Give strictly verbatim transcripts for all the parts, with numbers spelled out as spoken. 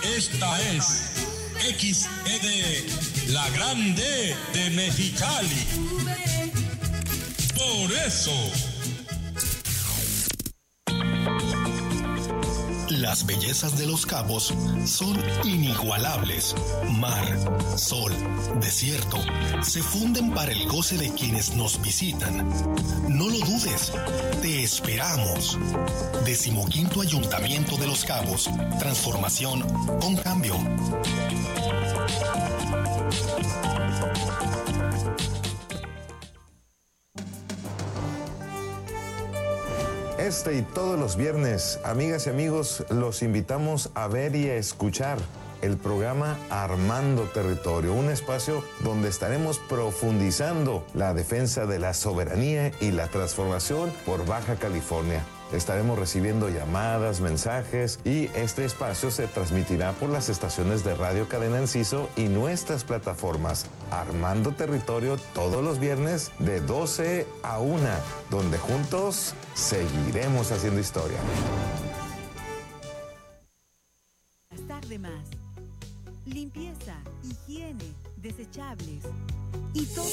Esta es X E D, la grande de Mexicali. Por eso. Las bellezas de Los Cabos son inigualables. Mar, sol, desierto, se funden para el goce de quienes nos visitan. No lo dudes, te esperamos. Decimoquinto Ayuntamiento de Los Cabos. Transformación con cambio. Este y todos los viernes, amigas y amigos, los invitamos a ver y a escuchar el programa Armando Territorio, un espacio donde estaremos profundizando la defensa de la soberanía y la transformación por Baja California. Estaremos recibiendo llamadas, mensajes y este espacio se transmitirá por las estaciones de Radio Cadena Enciso y nuestras plataformas Armando Territorio todos los viernes de doce a una, donde juntos seguiremos haciendo historia. Tarde más. Limpieza, higiene, desechables y todo.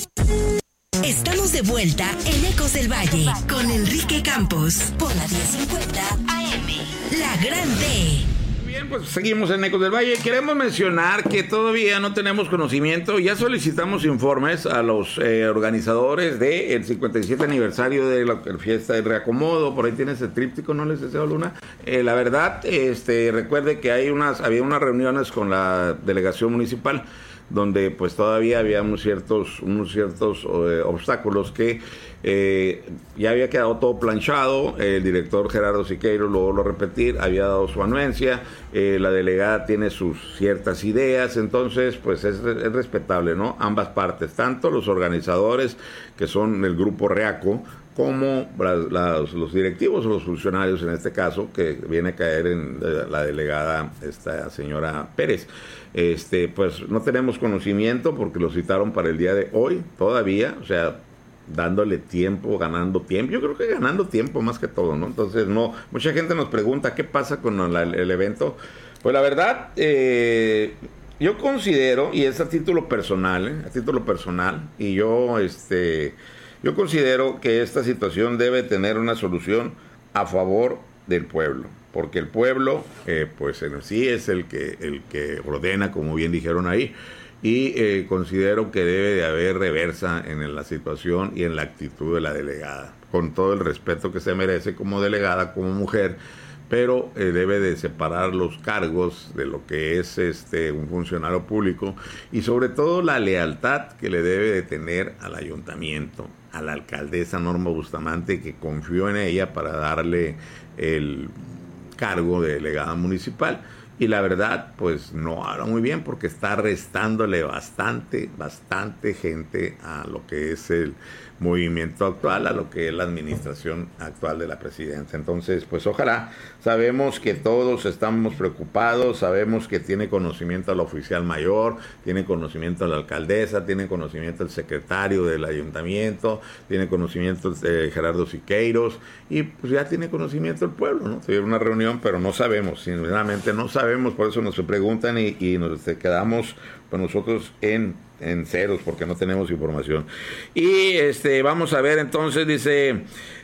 Estamos de vuelta en Ecos del Valle con Enrique Campos por la diez cincuenta A M, La Grande. Bien, pues seguimos en Ecos del Valle. Queremos mencionar que todavía no tenemos conocimiento. Ya solicitamos informes a los eh, organizadores del cincuenta y siete aniversario de la fiesta del reacomodo. Por ahí tienes el tríptico, ¿no les deseo, Luna? Eh, la verdad, este, recuerde que hay unas, había unas reuniones con la delegación municipal donde pues todavía había unos ciertos, unos ciertos eh, obstáculos que eh, ya había quedado todo planchado. El director Gerardo Siqueiros, lo vuelvo a repetir, había dado su anuencia, eh, la delegada tiene sus ciertas ideas, entonces pues es, es respetable, ¿no? Ambas partes, tanto los organizadores que son el grupo Reaco, como las, las, los directivos o los funcionarios en este caso, que viene a caer en la, la delegada, esta señora Pérez. Este, pues no tenemos conocimiento porque lo citaron para el día de hoy todavía, o sea, dándole tiempo, ganando tiempo. Yo creo que ganando tiempo más que todo, ¿no? Entonces, no, mucha gente nos pregunta qué pasa con la, el evento. Pues la verdad, eh, yo considero, y es a título personal, ¿eh? a título personal, y yo, este... Yo considero que esta situación debe tener una solución a favor del pueblo, porque el pueblo, eh, pues en sí es el que, el que ordena, como bien dijeron ahí, y eh, considero que debe de haber reversa en la situación y en la actitud de la delegada, con todo el respeto que se merece como delegada, como mujer, pero eh, debe de separar los cargos de lo que es este un funcionario público y sobre todo la lealtad que le debe de tener al ayuntamiento, a la alcaldesa Norma Bustamante, que confió en ella para darle el cargo de delegada municipal. Y la verdad, pues no habla muy bien porque está restándole bastante, bastante gente a lo que es el movimiento actual, a lo que es la administración actual de la presidencia. Entonces, pues ojalá, sabemos que todos estamos preocupados, sabemos que tiene conocimiento el oficial mayor, tiene conocimiento la alcaldesa, tiene conocimiento el secretario del ayuntamiento, tiene conocimiento de Gerardo Siqueiros y pues ya tiene conocimiento el pueblo, ¿no? Tuvieron una reunión, pero no sabemos, sinceramente no sabemos, por eso nos preguntan y, y nos quedamos pues nosotros en en ceros porque no tenemos información. Y este vamos a ver entonces, dice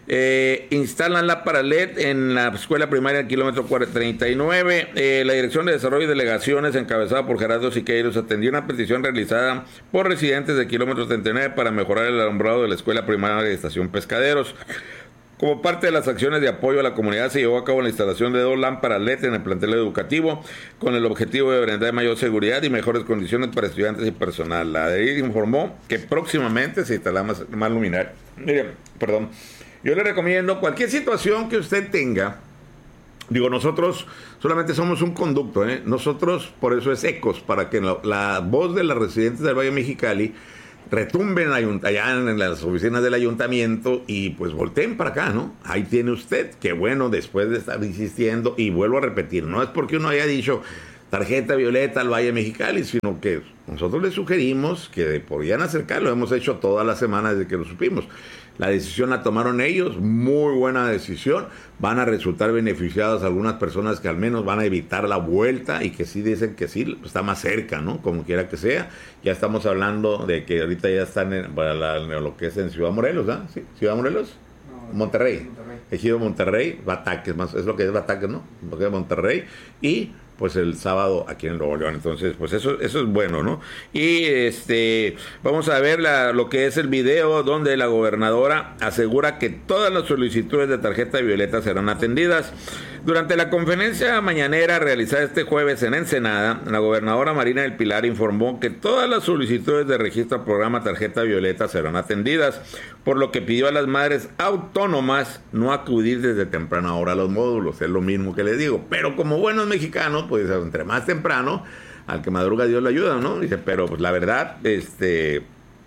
eh, instalan lámpara L E D en la escuela primaria kilómetro treinta y nueve. Eh, la Dirección de Desarrollo y Delegaciones, encabezada por Gerardo Siqueiros, atendió una petición realizada por residentes de kilómetro treinta y nueve para mejorar el alumbrado de la escuela primaria de Estación Pescaderos. Como parte de las acciones de apoyo a la comunidad, se llevó a cabo la instalación de dos lámparas L E D en el plantel educativo con el objetivo de brindar mayor seguridad y mejores condiciones para estudiantes y personal. La D I R informó que próximamente se instalará más, más luminaria. Mire, perdón, yo le recomiendo cualquier situación que usted tenga. Digo, nosotros solamente somos un conducto, ¿eh? Nosotros, por eso es Ecos, para que la, la voz de las residentes del Valle Mexicali retumben allá en las oficinas del ayuntamiento y pues volteen para acá, ¿no? Ahí tiene usted, que bueno, después de estar insistiendo, y vuelvo a repetir, no es porque uno haya dicho tarjeta violeta al Valle Mexicali, sino que nosotros le sugerimos que podían acercarlo, hemos hecho todas las semanas desde que lo supimos. La decisión la tomaron ellos, muy buena decisión. Van a resultar beneficiadas algunas personas que al menos van a evitar la vuelta y que sí dicen que sí, está más cerca, ¿no? Como quiera que sea. Ya estamos hablando de que ahorita ya están en, para la, lo que es en Ciudad Morelos, ¿ah? ¿Sí? ¿Ciudad Morelos? No, Monterrey. Monterrey. Ejido Monterrey, Bataques, más, es lo que es Bataques, ¿no? Lo que es Monterrey. Y pues el sábado aquí en Nuevo León. Entonces, pues eso, eso es bueno, ¿no? Y este, vamos a ver la, lo que es el video donde la gobernadora asegura que todas las solicitudes de tarjeta violeta serán atendidas. Durante la conferencia mañanera realizada este jueves en Ensenada, la gobernadora Marina del Pilar informó que todas las solicitudes de registro al programa Tarjeta Violeta serán atendidas, por lo que pidió a las madres autónomas no acudir desde temprana hora a los módulos. Es lo mismo que les digo, pero como buenos mexicanos, pues entre más temprano, al que madruga Dios le ayuda, ¿no? Dice, pero pues la verdad, este...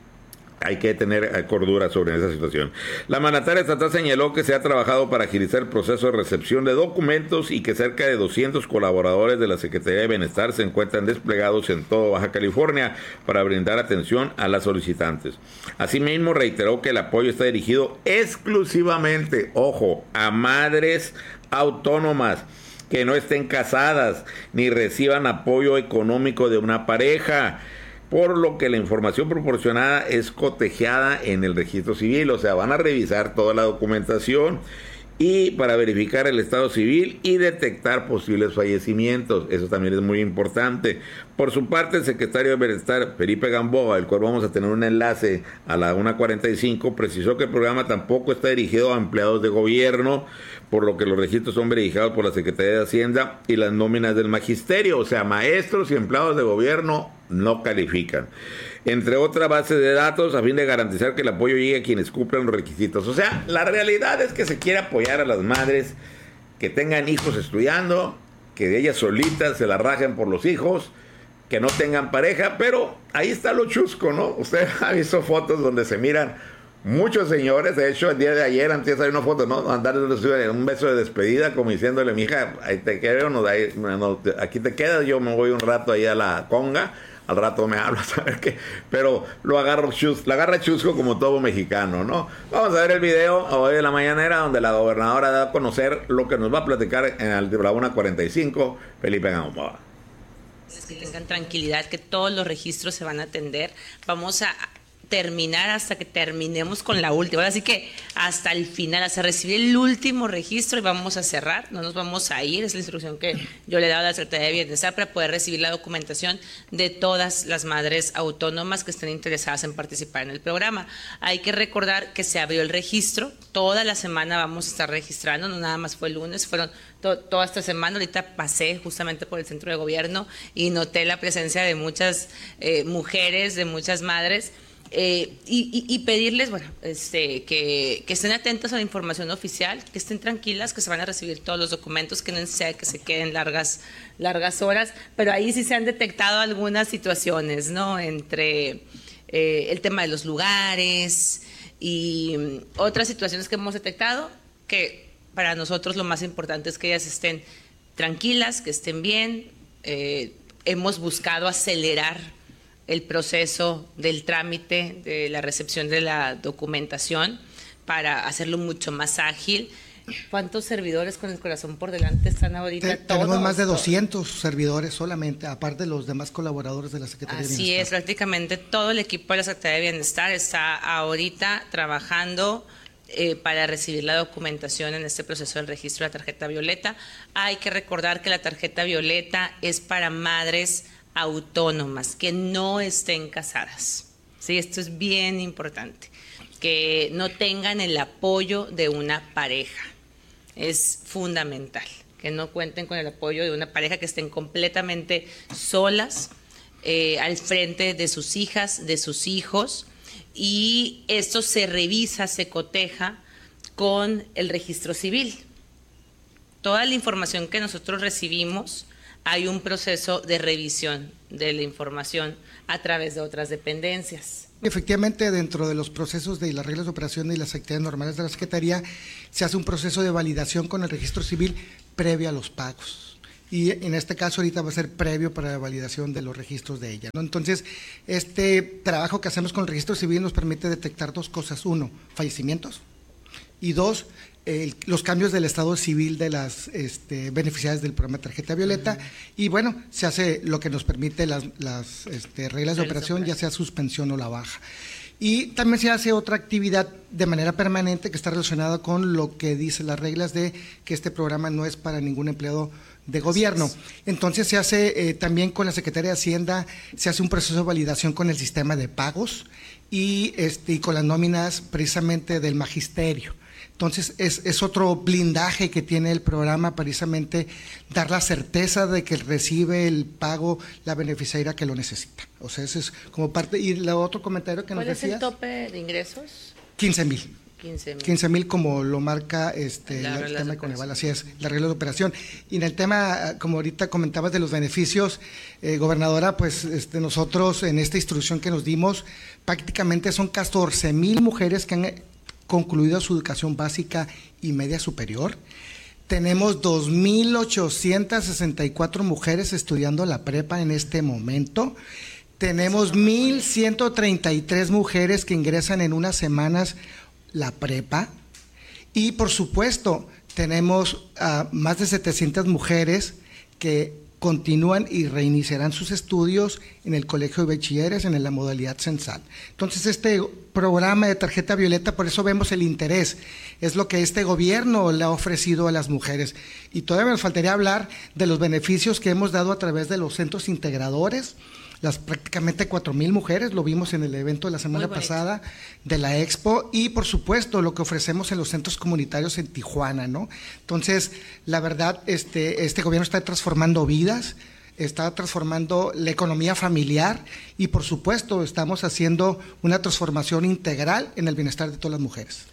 hay que tener cordura sobre esa situación. La mandataria estatal señaló que se ha trabajado para agilizar el proceso de recepción de documentos y que cerca de doscientos colaboradores de la Secretaría de Bienestar se encuentran desplegados en toda Baja California para brindar atención a las solicitantes. Asimismo, reiteró que el apoyo está dirigido exclusivamente, ojo, a madres autónomas que no estén casadas ni reciban apoyo económico de una pareja, por lo que la información proporcionada es cotejeada en el registro civil. O sea, van a revisar toda la documentación y para verificar el estado civil y detectar posibles fallecimientos. Eso también es muy importante. Por su parte, el secretario de Bienestar, Felipe Gamboa, el cual vamos a tener un enlace a la una cuarenta y cinco, precisó que el programa tampoco está dirigido a empleados de gobierno, por lo que los registros son verificados por la Secretaría de Hacienda y las nóminas del magisterio. O sea, maestros y empleados de gobierno no califican, entre otras bases de datos, a fin de garantizar que el apoyo llegue a quienes cumplan los requisitos. O sea, la realidad es que se quiere apoyar a las madres que tengan hijos estudiando, que ellas solitas se la rajen por los hijos, que no tengan pareja, pero ahí está lo chusco, ¿no? Usted ha visto fotos donde se miran muchos señores. De hecho, el día de ayer, antes hay una foto, ¿no? Andar un beso de despedida, como diciéndole, mija, ahí te quedo, no, ahí, no, aquí te quedas, yo me voy un rato ahí a la conga, al rato me hablas, a ver qué, pero lo agarro chusco, la agarra chusco como todo mexicano, ¿no? Vamos a ver el video hoy de la mañanera, donde la gobernadora da a conocer lo que nos va a platicar en el, la una cuarenta y cinco, Felipe Gamboa. Que tengan tranquilidad, que todos los registros se van a atender. Vamos a terminar hasta que terminemos con la última, así que hasta el final, hasta recibir el último registro y vamos a cerrar, no nos vamos a ir. Es la instrucción que yo le he dado a la Secretaría de Bienestar para poder recibir la documentación de todas las madres autónomas que estén interesadas en participar en el programa. Hay que recordar que se abrió el registro, toda la semana vamos a estar registrando, no nada más fue el lunes, fueron to toda esta semana. Ahorita pasé justamente por el centro de gobierno y noté la presencia de muchas eh, mujeres, de muchas madres. Eh, y, y, y pedirles, bueno, este, que, que estén atentos a la información oficial, que estén tranquilas, que se van a recibir todos los documentos, que no es necesario que se queden largas, largas horas, pero ahí sí se han detectado algunas situaciones, ¿no? Entre eh, el tema de los lugares y um, otras situaciones que hemos detectado, que para nosotros lo más importante es que ellas estén tranquilas, que estén bien. Eh, hemos buscado acelerar el proceso del trámite de la recepción de la documentación para hacerlo mucho más ágil. ¿Cuántos servidores con el corazón por delante están ahorita? Te, tenemos más de doscientos servidores solamente, aparte de los demás colaboradores de la Secretaría de Bienestar. Así es, prácticamente todo el equipo de la Secretaría de Bienestar está ahorita trabajando eh, para recibir la documentación en este proceso del registro de la tarjeta violeta. Hay que recordar que la tarjeta violeta es para madres autónomas que no estén casadas. Sí, esto es bien importante, que no tengan el apoyo de una pareja. Es fundamental que no cuenten con el apoyo de una pareja, que estén completamente solas eh, al frente de sus hijas, de sus hijos, y esto se revisa, se coteja con el registro civil. Toda la información que nosotros recibimos, hay un proceso de revisión de la información a través de otras dependencias. Efectivamente, dentro de los procesos de las reglas de operación y las actividades normales de la Secretaría, se hace un proceso de validación con el registro civil previo a los pagos. y en este caso ahorita va a ser previo para la validación de los registros de ella, ¿no? Entonces, este trabajo que hacemos con el registro civil nos permite detectar dos cosas: uno, fallecimientos, y dos, el, los cambios del estado civil de las este, beneficiarias del programa Tarjeta Violeta. Uh-huh. Y bueno, se hace lo que nos permite las, las este, reglas de operación, ya sea suspensión o la baja. Y también se hace otra actividad de manera permanente que está relacionada con lo que dicen las reglas de que este programa no es para ningún empleado de gobierno. Entonces se hace eh, también con la Secretaría de Hacienda, se hace un proceso de validación con el sistema de pagos y, este, y con las nóminas precisamente del magisterio. Entonces, es, es otro blindaje que tiene el programa, precisamente dar la certeza de que recibe el pago la beneficiaria que lo necesita. O sea, ese es como parte. Y el otro comentario que nos decías. ¿Cuál es el tope de ingresos? quince mil. quince mil como lo marca este, la el tema de Coneval, así es, la regla de operación. Y en el tema, como ahorita comentabas de los beneficios, eh, gobernadora, pues este, nosotros en esta instrucción que nos dimos, prácticamente son catorce mil mujeres que han concluido su educación básica y media superior. Tenemos dos mil ochocientas sesenta y cuatro mujeres estudiando la prepa en este momento. Tenemos mil ciento treinta y tres mujeres que ingresan en unas semanas la prepa. Y por supuesto, tenemos uh, más de setecientas mujeres que continúan y reiniciarán sus estudios en el Colegio de Bachilleres en la modalidad censal. Entonces, este programa de Tarjeta Violeta, por eso vemos el interés, es lo que este gobierno le ha ofrecido a las mujeres. Y todavía nos faltaría hablar de los beneficios que hemos dado a través de los centros integradores, las prácticamente cuatro mil mujeres, lo vimos en el evento de la semana pasada de la Expo, y por supuesto lo que ofrecemos en los centros comunitarios en Tijuana, ¿no? Entonces, la verdad, este, este gobierno está transformando vidas, está transformando la economía familiar y por supuesto estamos haciendo una transformación integral en el bienestar de todas las mujeres.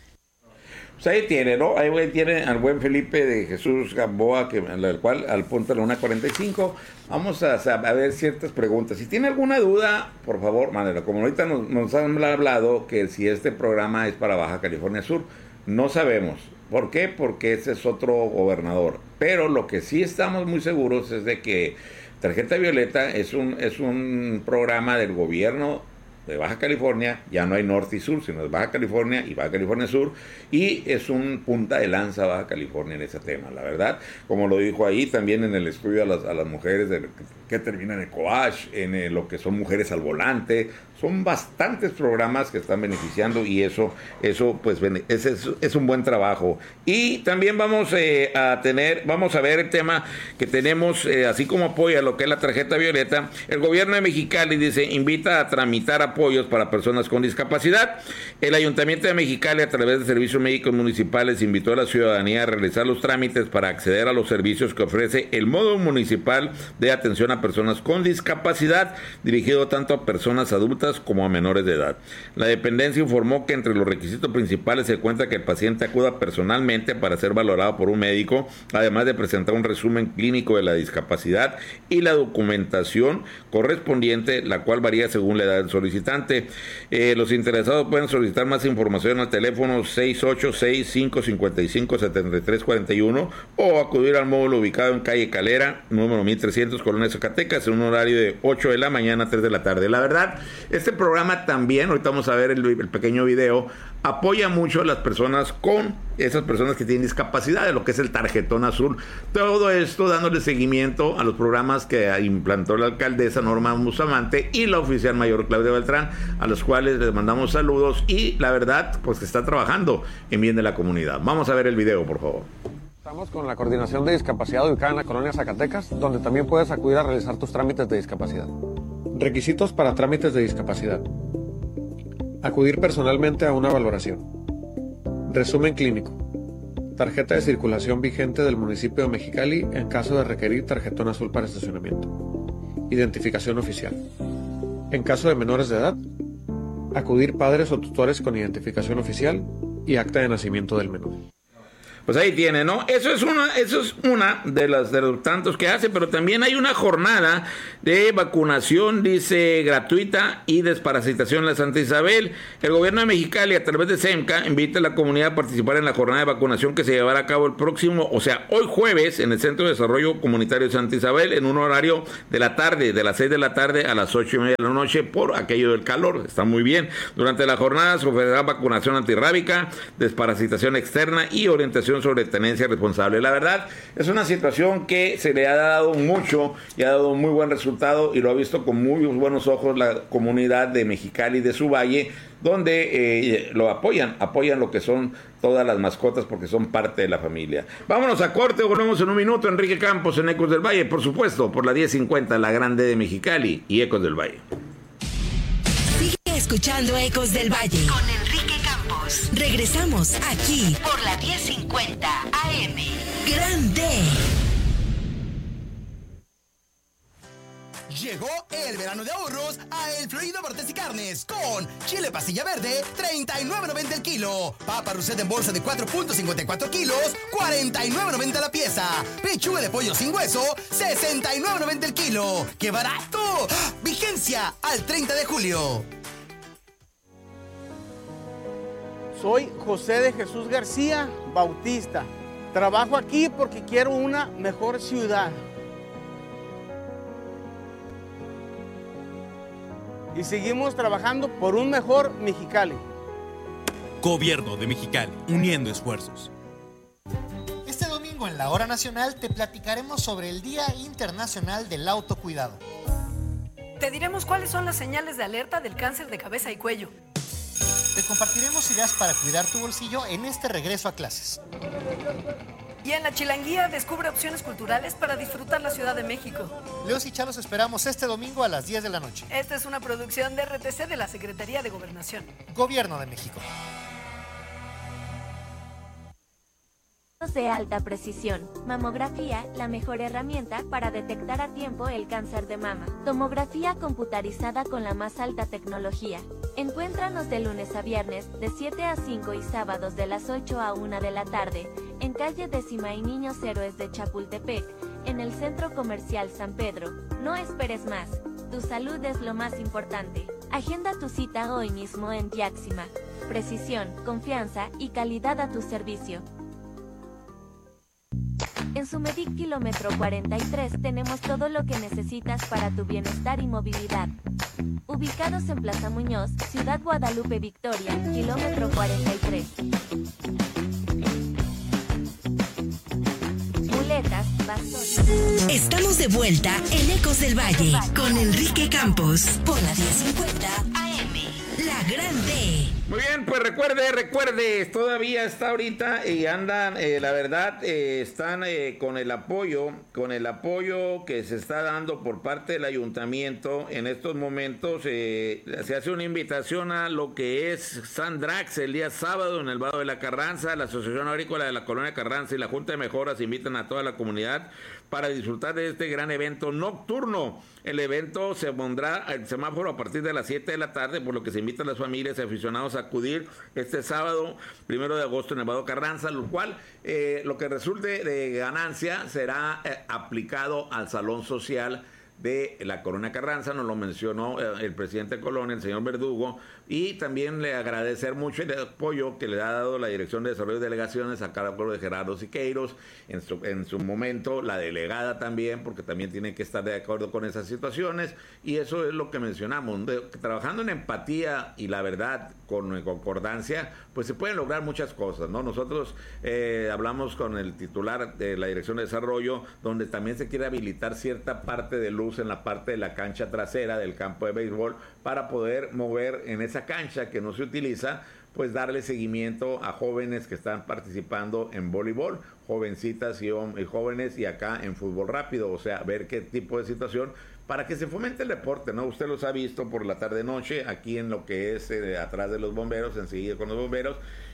Pues ahí tiene, ¿no? Ahí tiene al buen Felipe de Jesús Gamboa, que, al cual al punto de la una cuarenta y cinco, vamos a, a ver ciertas preguntas. Si tiene alguna duda, por favor, mándela. Como ahorita nos, nos han hablado que si este programa es para Baja California Sur, no sabemos. ¿Por qué? Porque ese es otro gobernador. Pero lo que sí estamos muy seguros es de que Tarjeta Violeta es un, es un programa del gobierno de Baja California. Ya no hay norte y sur, sino es Baja California y Baja California Sur, y es un punta de lanza Baja California en ese tema, la verdad, como lo dijo ahí también en el estudio a las, a las mujeres de, que terminan en Coach, en eh, lo que son mujeres al volante. Son bastantes programas que están beneficiando y eso, eso pues es, es, es un buen trabajo. Y también vamos eh, a tener, vamos a ver el tema que tenemos, eh, así como apoya lo que es la Tarjeta Violeta, el gobierno de Mexicali dice, invita a tramitar apoyos para personas con discapacidad. El Ayuntamiento de Mexicali, a través de Servicios Médicos Municipales, invitó a la ciudadanía a realizar los trámites para acceder a los servicios que ofrece el Módulo Municipal de Atención a Personas con Discapacidad, dirigido tanto a personas adultas como a menores de edad. La dependencia informó que entre los requisitos principales se encuentra que el paciente acuda personalmente para ser valorado por un médico, además de presentar un resumen clínico de la discapacidad y la documentación correspondiente, la cual varía según la edad del solicitante. Eh, los interesados pueden solicitar más información al teléfono seis ocho seis, cinco cinco cinco, siete tres cuatro uno o acudir al módulo ubicado en calle Calera, número mil trescientos, Colonia Zacatecas, en un horario de ocho de la mañana a tres de la tarde. La verdad, este programa también, ahorita vamos a ver el, el pequeño video, apoya mucho a las personas con esas personas que tienen discapacidad, de lo que es el tarjetón azul. Todo esto dándole seguimiento a los programas que implantó la alcaldesa Norma Bustamante y la oficial mayor Claudia Beltrán, a los cuales les mandamos saludos y la verdad, pues que está trabajando en bien de la comunidad. Vamos a ver el video, por favor. Estamos con la Coordinación de Discapacidad ubicada en la Colonia Zacatecas, donde también puedes acudir a realizar tus trámites de discapacidad. Requisitos para trámites de discapacidad: acudir personalmente a una valoración, resumen clínico, tarjeta de circulación vigente del municipio de Mexicali en caso de requerir tarjetón azul para estacionamiento, identificación oficial. En caso de menores de edad, acudir padres o tutores con identificación oficial y acta de nacimiento del menor. Pues ahí tiene, ¿no? Eso es una, eso es una de las de los tantos que hace, pero también hay una jornada de vacunación, dice, gratuita y desparasitación en la Santa Isabel. El gobierno de Mexicali, a través de SEMCA, invita a la comunidad a participar en la jornada de vacunación que se llevará a cabo el próximo, o sea, hoy jueves, en el Centro de Desarrollo Comunitario de Santa Isabel, en un horario de la tarde, de las seis de la tarde a las ocho y media de la noche, por aquello del calor. Está muy bien. Durante la jornada se ofrecerá vacunación antirrábica, desparasitación externa y orientación sobre tenencia responsable. La verdad, es una situación que se le ha dado mucho y ha dado muy buen resultado y lo ha visto con muy buenos ojos la comunidad de Mexicali de su valle, donde eh, lo apoyan, apoyan lo que son todas las mascotas porque son parte de la familia. Vámonos a corte, volvemos en un minuto. Enrique Campos en Ecos del Valle, por supuesto, por la diez cincuenta, la grande de Mexicali y Ecos del Valle. Sigue escuchando Ecos del Valle con Enrique Campos. Regresamos aquí por la diez cincuenta A M. Grande. Llegó el verano de ahorros a El Florido Martes y Carnes con chile pastilla verde, treinta y nueve noventa el kilo. Papa Rousset en bolsa de cuatro punto cincuenta y cuatro kilos, cuarenta y nueve noventa la pieza. Pechuga de pollo sin hueso, sesenta y nueve noventa el kilo. ¡Qué barato! Vigencia al treinta de julio. Soy José de Jesús García Bautista. Trabajo aquí porque quiero una mejor ciudad. Y seguimos trabajando por un mejor Mexicali. Gobierno de Mexicali, uniendo esfuerzos. Este domingo en la Hora Nacional te platicaremos sobre el Día Internacional del Autocuidado. Te diremos cuáles son las señales de alerta del cáncer de cabeza y cuello. Te compartiremos ideas para cuidar tu bolsillo en este regreso a clases. Y en la Chilanguía descubre opciones culturales para disfrutar la Ciudad de México. Leos y Chalos esperamos este domingo a las diez de la noche. Esta es una producción de R T C de la Secretaría de Gobernación. Gobierno de México. De alta precisión. Mamografía, la mejor herramienta para detectar a tiempo el cáncer de mama. Tomografía computarizada con la más alta tecnología. Encuéntranos de lunes a viernes, de siete a cinco y sábados de las ocho a una de la tarde, en calle Décima y Niños Héroes de Chapultepec, en el Centro Comercial San Pedro. No esperes más. Tu salud es lo más importante. Agenda tu cita hoy mismo en Yaxima. Precisión, confianza y calidad a tu servicio. En Sumedic Kilómetro cuarenta y tres tenemos todo lo que necesitas para tu bienestar y movilidad. Ubicados en Plaza Muñoz, Ciudad Guadalupe, Victoria, Kilómetro cuarenta y tres. Muletas, bastones. Estamos de vuelta en Ecos del Valle con Enrique Campos por la diez cincuenta A M. La Grande. Muy bien, pues recuerde, recuerde, todavía está ahorita y andan, eh, la verdad, eh, están eh, con el apoyo, con el apoyo que se está dando por parte del ayuntamiento en estos momentos. Eh, se hace una invitación a lo que es San Drax el día sábado en el Vado de la Carranza. La Asociación Agrícola de la Colonia Carranza y la Junta de Mejoras invitan a toda la comunidad para disfrutar de este gran evento nocturno. El evento se pondrá el semáforo a partir de las siete de la tarde, por lo que se invitan a las familias y aficionados a acudir este sábado, primero de agosto, en el Vado Carranza, lo cual, eh, lo que resulte de ganancia será eh, aplicado al Salón Social de la Colonia Carranza. Nos lo mencionó eh, el presidente de Colonia, el señor Verdugo, y también le agradecer mucho el apoyo que le ha dado la Dirección de Desarrollo de Delegaciones a cargo de Gerardo Siqueiros, en su, en su momento la delegada también, porque también tiene que estar de acuerdo con esas situaciones, y eso es lo que mencionamos, de, trabajando en empatía y la verdad, con en concordancia, pues se pueden lograr muchas cosas, ¿no? Nosotros eh, hablamos con el titular de la Dirección de Desarrollo, donde también se quiere habilitar cierta parte de luz en la parte de la cancha trasera del campo de béisbol para poder mover en esa cancha que no se utiliza, pues darle seguimiento a jóvenes que están participando en voleibol, jovencitas y, y jóvenes, y acá en fútbol rápido, o sea, ver qué tipo de situación para que se fomente el deporte, ¿no? Usted los ha visto por la tarde-noche aquí en lo que es eh, atrás de los bomberos, enseguida con los bomberos,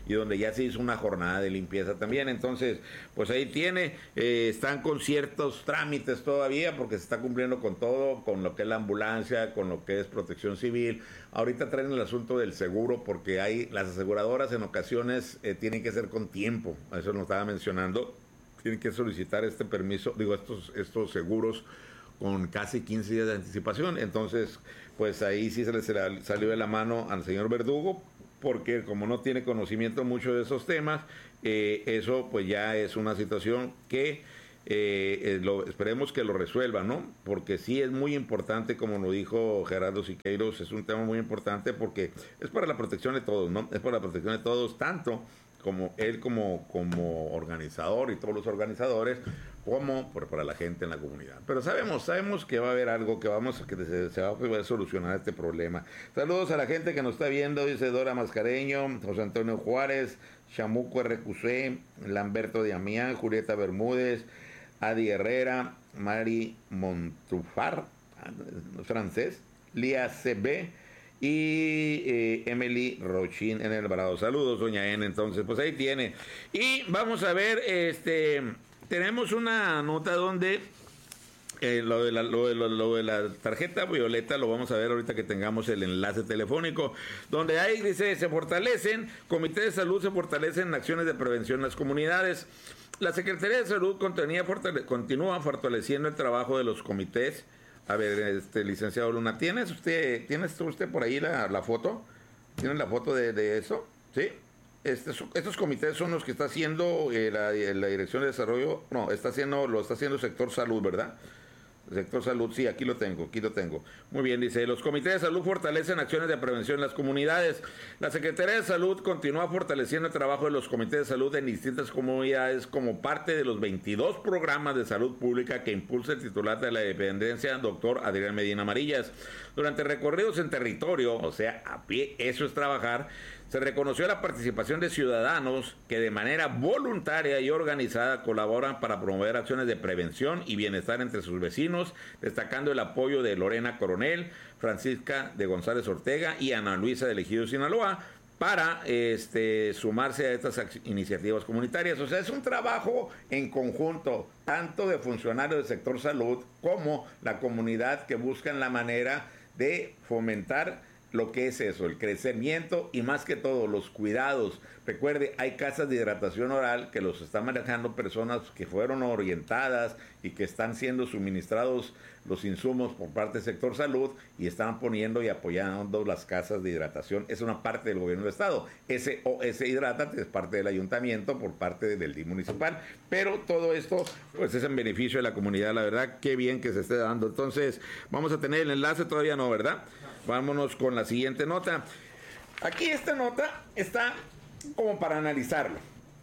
y donde ya se hizo una jornada de limpieza también. Entonces, pues ahí tiene, eh, están con ciertos trámites todavía porque se está cumpliendo con todo, con lo que es la ambulancia, con lo que es protección civil. Ahorita traen el asunto del seguro porque hay las aseguradoras en ocasiones eh, tienen que ser con tiempo, eso nos estaba mencionando, tienen que solicitar este permiso, digo, estos, estos seguros con casi quince días de anticipación. Entonces, pues ahí sí se le salió de la mano al señor Verdugo, porque como no tiene conocimiento mucho de esos temas, eh, eso pues ya es una situación que eh, eh, lo, esperemos que lo resuelva, ¿no? Porque sí es muy importante, como lo dijo Gerardo Siqueiros, es un tema muy importante porque es para la protección de todos, ¿no? Es para la protección de todos, tanto como él como, como organizador y todos los organizadores, como por, para la gente en la comunidad. Pero sabemos, sabemos que va a haber algo, que vamos que se, se va a poder solucionar este problema. Saludos a la gente que nos está viendo, dice Dora Mascareño, José Antonio Juárez, Chamuco R Q C, Lamberto Damián, Julieta Bermúdez, Adi Herrera, Mari Montufar, francés, Lía C B, y eh, Emily Rochin en el Alvarado. Saludos, doña N. Entonces, pues ahí tiene. Y vamos a ver, este, tenemos una nota donde eh, lo, de la, lo, de, lo, lo de la tarjeta violeta lo vamos a ver ahorita que tengamos el enlace telefónico, donde ahí dice, se fortalecen, Comité de Salud se fortalecen en acciones de prevención en las comunidades. La Secretaría de Salud continúa, fortale, continúa fortaleciendo el trabajo de los comités. A ver, este licenciado Luna, ¿tienes usted, ¿tienes usted por ahí la, la foto? ¿Tiene la foto de, de eso? ¿Sí? Este, estos comités son los que está haciendo eh, la, la Dirección de Desarrollo, no, está haciendo, lo está haciendo el sector salud, ¿verdad? Sector salud, sí, aquí lo tengo, aquí lo tengo. Muy bien, dice, los comités de salud fortalecen acciones de prevención en las comunidades. La Secretaría de Salud continúa fortaleciendo el trabajo de los comités de salud en distintas comunidades como parte de los veintidós programas de salud pública que impulsa el titular de la dependencia, doctor Adrián Medina Amarillas. Durante recorridos en territorio, o sea, a pie, eso es trabajar, se reconoció la participación de ciudadanos que de manera voluntaria y organizada colaboran para promover acciones de prevención y bienestar entre sus vecinos, destacando el apoyo de Lorena Coronel, Francisca de González Ortega y Ana Luisa del Ejido Sinaloa para este, sumarse a estas iniciativas comunitarias. O sea, es un trabajo en conjunto, tanto de funcionarios del sector salud como la comunidad que buscan la manera de fomentar lo que es eso, el crecimiento y más que todo los cuidados. Recuerde, hay casas de hidratación oral que los están manejando personas que fueron orientadas y que están siendo suministrados los insumos por parte del sector salud y están poniendo y apoyando las casas de hidratación. Es una parte del gobierno del estado. S O S Hidrátate es parte del ayuntamiento por parte del D I municipal, pero todo esto pues es en beneficio de la comunidad. La verdad, qué bien que se esté dando. Entonces, vamos a tener el enlace, todavía no, ¿verdad? Vámonos con la siguiente nota. Aquí esta nota está como para analizarlo.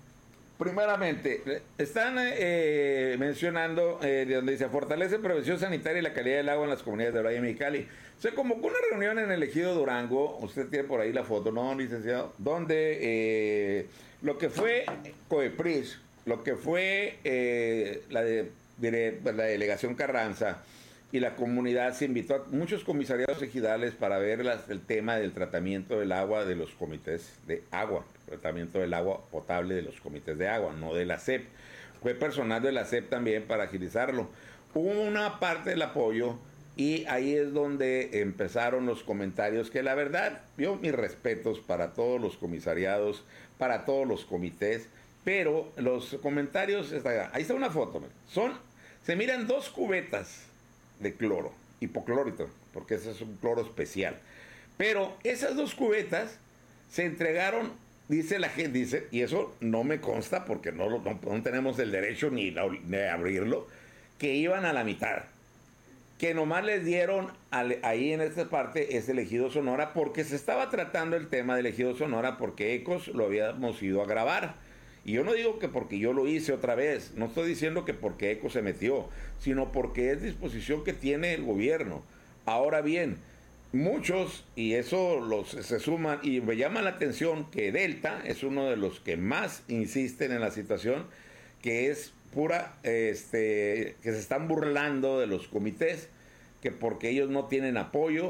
Primeramente, están eh, mencionando eh, donde dice fortalece prevención sanitaria y la calidad del agua en las comunidades de Valle Mexicali. Se convocó una reunión en el Ejido Durango, usted tiene por ahí la foto, ¿no, licenciado? Donde eh, lo que fue COEPRIS, lo que fue eh, la, de, de, la delegación Carranza, y la comunidad se invitó a muchos comisariados ejidales para ver las, el tema del tratamiento del agua de los comités de agua, tratamiento del agua potable de los comités de agua, no de la S E P. Fue personal de la S E P también para agilizarlo. Hubo una parte del apoyo y ahí es donde empezaron los comentarios que la verdad, yo mis respetos para todos los comisariados, para todos los comités, pero los comentarios, está, ahí está una foto, son, se miran dos cubetas de cloro, hipoclorito, porque ese es un cloro especial. Pero esas dos cubetas se entregaron, dice la gente, dice, y eso no me consta porque no, no, no tenemos el derecho ni de abrirlo, que iban a la mitad. Que nomás les dieron al, ahí en esta parte es el Ejido Sonora, porque se estaba tratando el tema del Ejido Sonora, porque Ecos lo habíamos ido a grabar. Y yo no digo que porque yo lo hice otra vez, no estoy diciendo que porque ECO se metió, sino porque es disposición que tiene el gobierno. Ahora bien, muchos, y eso los, se suman, y me llama la atención que Delta es uno de los que más insisten en la situación, que es pura, este, que se están burlando de los comités, que porque ellos no tienen apoyo,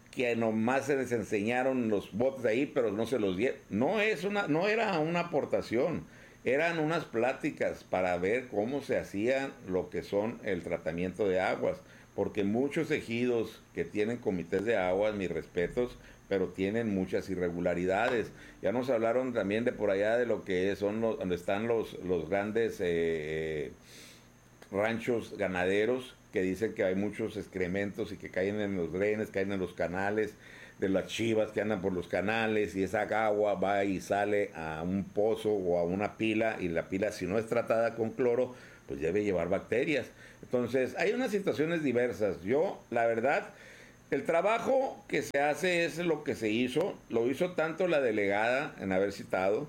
que nomás se les enseñaron los botes ahí, pero no se los dieron. No, es una, no era una aportación, eran unas pláticas para ver cómo se hacía lo que son el tratamiento de aguas, porque muchos ejidos que tienen comités de aguas, mis respetos, pero tienen muchas irregularidades. Ya nos hablaron también de por allá de lo que son los, donde están los, los grandes eh, ranchos ganaderos, que dicen que hay muchos excrementos y que caen en los drenes, caen en los canales, de las chivas que andan por los canales, y esa agua va y sale a un pozo o a una pila, y la pila, si no es tratada con cloro, pues debe llevar bacterias. Entonces, hay unas situaciones diversas. Yo, la verdad, el trabajo que se hace es lo que se hizo, lo hizo tanto la delegada en haber citado,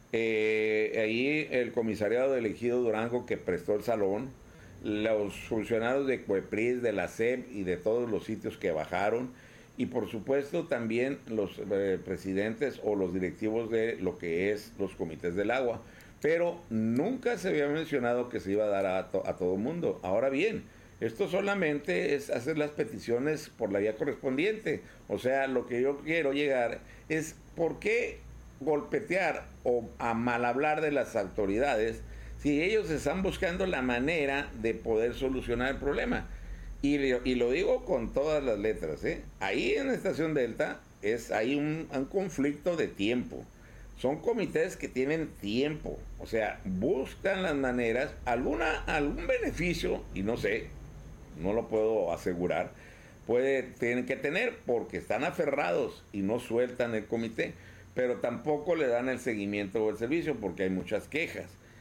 eh, ahí el comisariado del Ejido Durango que prestó el salón, los funcionarios de COEPRIS, de la S E P y de todos los sitios que bajaron, y por supuesto también los eh, presidentes o los directivos de lo que es los comités del agua, pero nunca se había mencionado que se iba a dar a, to a todo mundo. Ahora bien, esto solamente es hacer las peticiones por la vía correspondiente. O sea, lo que yo quiero llegar es por qué golpetear o a mal hablar de las autoridades si ellos están buscando la manera de poder solucionar el problema. Y, y lo digo con todas las letras, ¿eh? Ahí en la Estación Delta es, hay un, un conflicto de tiempo. Son comités que tienen tiempo, o sea, buscan las maneras, alguna, algún beneficio, y no sé, no lo puedo asegurar, puede, tienen que tener porque están aferrados y no sueltan el comité, pero tampoco le dan el seguimiento o el servicio porque hay muchas quejas.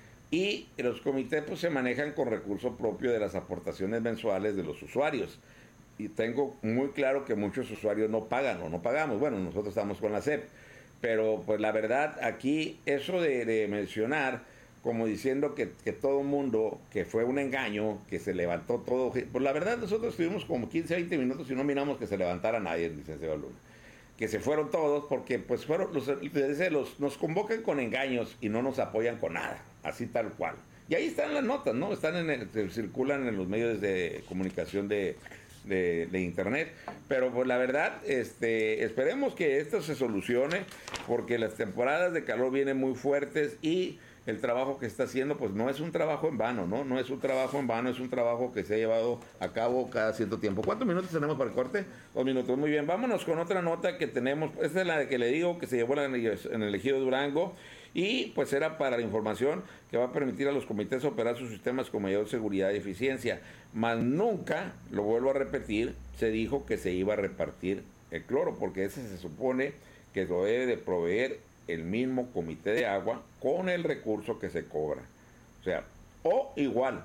Y los comités pues se manejan con recurso propio de las aportaciones mensuales de los usuarios. Y tengo muy claro que muchos usuarios no pagan o no pagamos. Bueno, nosotros estamos con la S E P. Pero pues la verdad aquí eso de, de mencionar como diciendo que, que todo el mundo, que fue un engaño, que se levantó todo. Pues la verdad nosotros estuvimos como quince, veinte minutos y no miramos que se levantara nadie, licenciado Luna. Que se fueron todos porque pues fueron, los, los, nos convocan con engaños y no nos apoyan con nada, así tal cual. Y ahí están las notas, ¿no? Están en el, circulan en los medios de comunicación de, de, de internet. Pero pues la verdad, este, esperemos que esto se solucione porque las temporadas de calor vienen muy fuertes y el trabajo que está haciendo pues no es un trabajo en vano, ¿no? No es un trabajo en vano, es un trabajo que se ha llevado a cabo cada cierto tiempo. ¿Cuántos minutos tenemos para el corte? Dos minutos, muy bien. Vámonos con otra nota que tenemos. Esta es la que le digo que se llevó en el Ejido Durango y pues era para la información que va a permitir a los comités operar sus sistemas con mayor seguridad y eficiencia. Mas nunca, lo vuelvo a repetir, se dijo que se iba a repartir el cloro, porque ese se supone que lo debe de proveer el mismo comité de agua con el recurso que se cobra. O sea, o igual,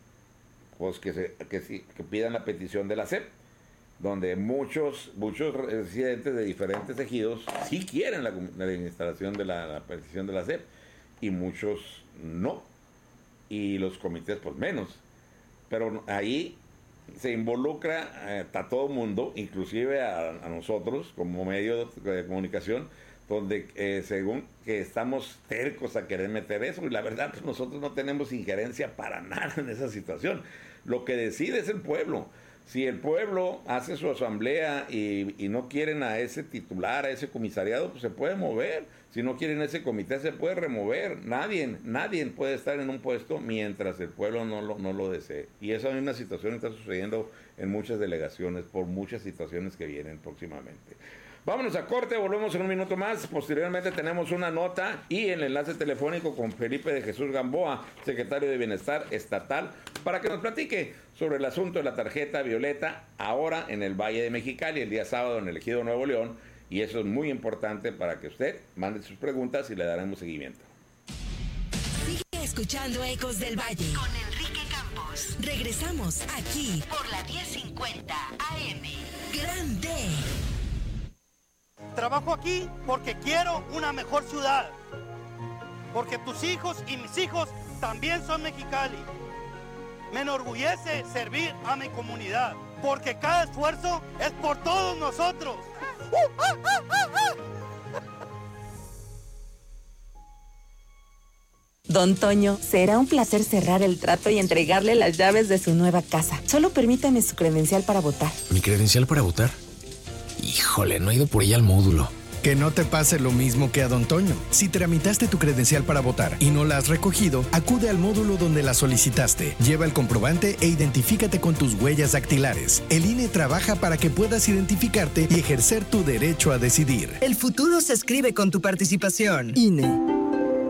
pues que, se, que, sí, que pidan la petición de la S E P, donde muchos muchos residentes de diferentes ejidos sí quieren la, la instalación de la, la petición de la S E P y muchos no, y los comités pues menos. Pero ahí se involucra eh, a todo el mundo, inclusive a, a nosotros como medio de, de comunicación, donde eh, según que estamos tercos a querer meter eso, y la verdad pues nosotros no tenemos injerencia para nada en esa situación. Lo que decide es el pueblo. Si el pueblo hace su asamblea y, y no quieren a ese titular, a ese comisariado, pues se puede mover. Si no quieren ese comité, se puede remover. Nadie, nadie puede estar en un puesto mientras el pueblo no lo, no lo desee. Y esa misma situación está sucediendo en muchas delegaciones por muchas situaciones que vienen próximamente. Vámonos a corte, volvemos en un minuto más. Posteriormente tenemos una nota y el enlace telefónico con Felipe de Jesús Gamboa, secretario de Bienestar Estatal, para que nos platique sobre el asunto de la tarjeta violeta ahora en el Valle de Mexicali, el día sábado en el Ejido Nuevo León, y eso es muy importante para que usted mande sus preguntas y le daremos seguimiento. Sigue escuchando Ecos del Valle con Enrique Campos. Regresamos aquí por la diez cincuenta A M. Grande. Trabajo aquí porque quiero una mejor ciudad, porque tus hijos y mis hijos también son Mexicali. Me enorgullece servir a mi comunidad, porque cada esfuerzo es por todos nosotros. Don Toño, será un placer cerrar el trato y entregarle las llaves de su nueva casa. Solo permítame su credencial para votar. ¿Mi credencial para votar? Hijo. Híjole, no he ido por ella al módulo. Que no te pase lo mismo que a Don Toño. Si tramitaste tu credencial para votar y no la has recogido, acude al módulo donde la solicitaste. Lleva el comprobante e identifícate con tus huellas dactilares. El I N E trabaja para que puedas identificarte y ejercer tu derecho a decidir. El futuro se escribe con tu participación. I N E.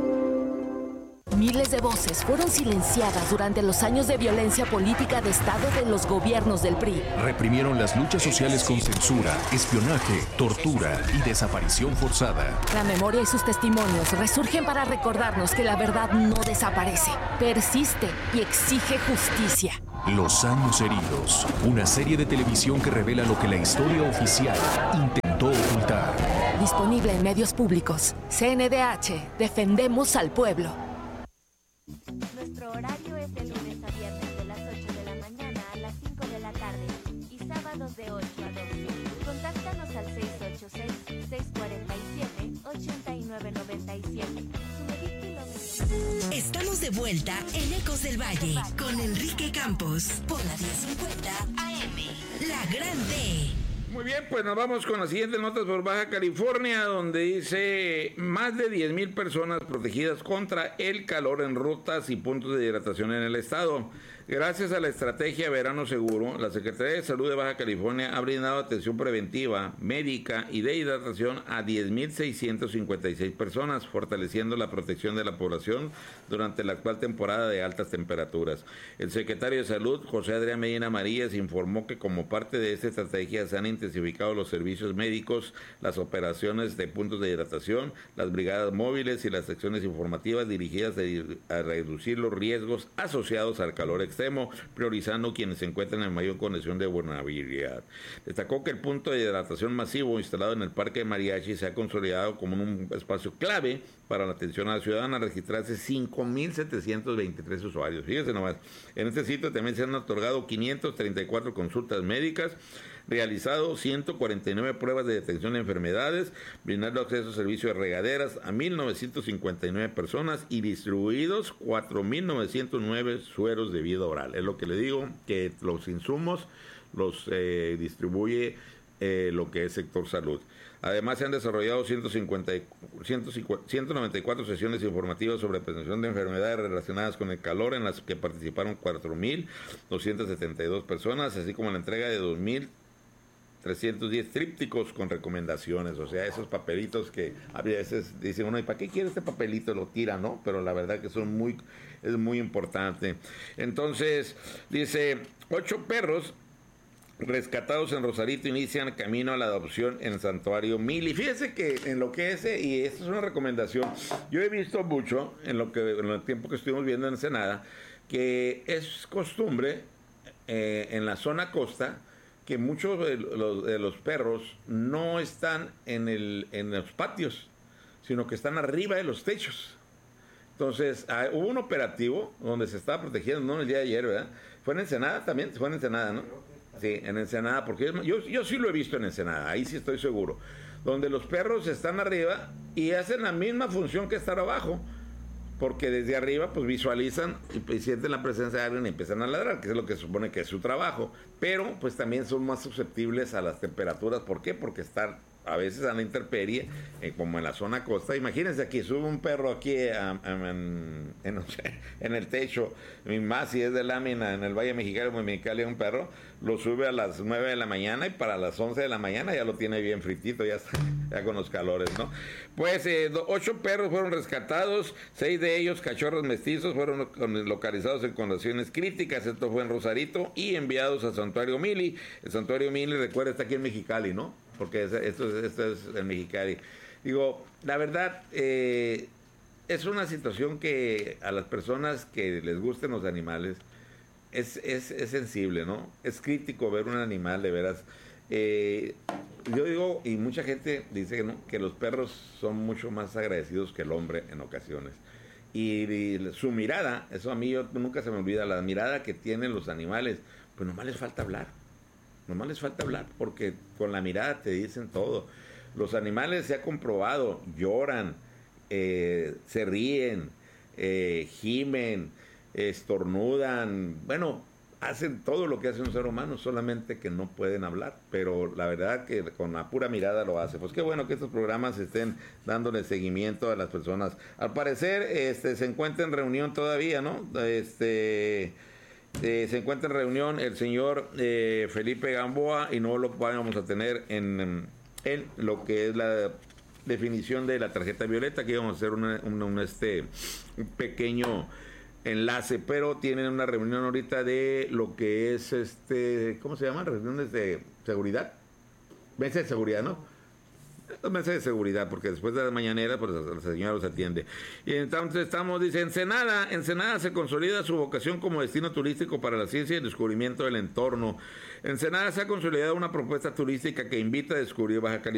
Miles de voces fueron silenciadas durante los años de violencia política de Estado de los gobiernos del P R I. Reprimieron las luchas sociales con censura, espionaje, tortura y desaparición forzada. La memoria y sus testimonios resurgen para recordarnos que la verdad no desaparece, persiste y exige justicia. Los años heridos, una serie de televisión que revela lo que la historia oficial intentó ocultar. Disponible en medios públicos. C N D H, defendemos al pueblo. Nuestro horario es de lunes a viernes de las ocho de la mañana a las cinco de la tarde y sábados de ocho a doce. Contáctanos al seis ocho seis, seis cuatro siete, ocho nueve nueve siete. Estamos de vuelta en Ecos del Valle con Enrique Campos por la diez cincuenta A M, La Grande. Muy bien, pues nos vamos con las siguientes notas por Baja California, donde dice más de diez mil personas protegidas contra el calor en rutas y puntos de hidratación en el estado. Gracias a la estrategia Verano Seguro, la Secretaría de Salud de Baja California ha brindado atención preventiva, médica y de hidratación a diez mil seiscientas cincuenta y seis personas, fortaleciendo la protección de la población durante la actual temporada de altas temperaturas. El secretario de Salud, José Adrián Medina Marías, informó que como parte de esta estrategia se han intensificado los servicios médicos, las operaciones de puntos de hidratación, las brigadas móviles y las secciones informativas dirigidas a reducir los riesgos asociados al calor extremo, priorizando quienes se encuentran en mayor condición de vulnerabilidad. Destacó que el punto de hidratación masivo instalado en el Parque de Mariachi se ha consolidado como un espacio clave para la atención a la ciudadana, registrarse cinco mil setecientos veintitrés usuarios. Fíjense nomás, en este sitio también se han otorgado quinientas treinta y cuatro consultas médicas, realizado ciento cuarenta y nueve pruebas de detección de enfermedades, brindando acceso a servicios de regaderas a mil novecientas cincuenta y nueve personas y distribuidos cuatro mil novecientos nueve sueros de vida oral. Es lo que le digo, que los insumos los eh, distribuye eh, lo que es sector salud. Además, se han desarrollado ciento cincuenta, ciento noventa y cuatro sesiones informativas sobre prevención de enfermedades relacionadas con el calor, en las que participaron cuatro mil doscientas setenta y dos personas, así como la entrega de dos mil trescientos diez trípticos con recomendaciones, o sea, esos papelitos que a veces dicen uno, ¿y para qué quiere este papelito? Lo tira, ¿no? Pero la verdad que son muy, es muy importante. Entonces, dice, ocho perros rescatados en Rosarito inician camino a la adopción en el santuario Mili. Fíjese que en lo que es, y esta es una recomendación, yo he visto mucho en lo que en el tiempo que estuvimos viendo en Ensenada, que es costumbre eh, en la zona costa que muchos de los, de los perros no están en, el, en los patios, sino que están arriba de los techos. Entonces, ah, hubo un operativo donde se estaba protegiendo, no el día de ayer, ¿verdad? Fue en Ensenada también, fue en Ensenada, ¿no? Sí, en Ensenada, porque yo, yo sí lo he visto en Ensenada, ahí sí estoy seguro, donde los perros están arriba y hacen la misma función que estar abajo, porque desde arriba pues visualizan y sienten la presencia de alguien y empiezan a ladrar, que es lo que se supone que es su trabajo, pero pues también son más susceptibles a las temperaturas. ¿Por qué? Porque están a veces a la intemperie, eh, como en la zona costa. Imagínense aquí, sube un perro aquí um, um, en, en, en el techo, y más si es de lámina en el Valle Mexicano, en Mexicali, un perro, lo sube a las nueve de la mañana y para las once de la mañana ya lo tiene bien fritito, ya está, ya con los calores, ¿no? Pues eh, ocho perros fueron rescatados, seis de ellos, cachorros mestizos, fueron localizados en condiciones críticas. Esto fue en Rosarito y enviados al Santuario Mili. El Santuario Mili, recuerda, está aquí en Mexicali, ¿no? Porque esto es, esto es en Mexicali. Digo, la verdad, eh, es una situación que a las personas que les gusten los animales es, es, es sensible, ¿no? Es crítico ver un animal, de veras. Eh, yo digo, y mucha gente dice, ¿no?, que los perros son mucho más agradecidos que el hombre en ocasiones. Y, y su mirada, eso a mí yo, nunca se me olvida, la mirada que tienen los animales, pues nomás les falta hablar. Nomás les falta hablar, porque con la mirada te dicen todo. Los animales, se ha comprobado, lloran, eh, se ríen, eh, gimen, estornudan. Bueno, hacen todo lo que hace un ser humano, solamente que no pueden hablar, pero la verdad que con la pura mirada lo hace. Pues qué bueno que estos programas estén dándole seguimiento a las personas. Al parecer este se encuentra en reunión todavía, ¿no? Este eh, se encuentra en reunión el señor eh, Felipe Gamboa y no lo vamos a tener en, en lo que es la definición de la tarjeta violeta, que íbamos a hacer una, una, un, este, un pequeño enlace, pero tienen una reunión ahorita de lo que es este, ¿cómo se llama? Reuniones de seguridad, mesa de seguridad, ¿no? Mesa de seguridad, porque después de la mañanera, pues la señora los atiende. Y entonces estamos, dice, Ensenada, Ensenada se consolida su vocación como destino turístico para la ciencia y el descubrimiento del entorno. Ensenada se ha consolidado una propuesta turística que invita a descubrir Baja California